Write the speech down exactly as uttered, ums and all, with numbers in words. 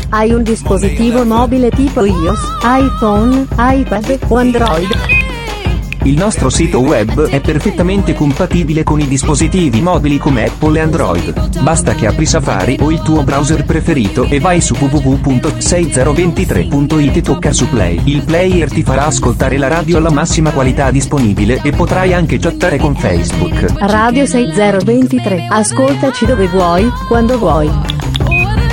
Hai un dispositivo mobile tipo iOS, iPhone, iPad o Android? Il nostro sito web è perfettamente compatibile con i dispositivi mobili come Apple e Android. Basta che apri Safari o il tuo browser preferito e vai su w w w punto sei zero due tre punto it e tocca su Play. Il player ti farà ascoltare la radio alla massima qualità disponibile e potrai anche chattare con Facebook. Radio sei zero due tre. Ascoltaci dove vuoi, quando vuoi.